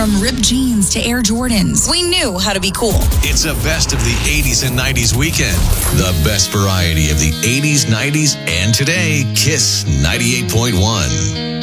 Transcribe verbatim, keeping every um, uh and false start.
From ripped jeans to Air Jordans, we knew how to be cool. It's a best of the eighties and nineties weekend. The best variety of the eighties, nineties, and today, Kiss ninety-eight point one.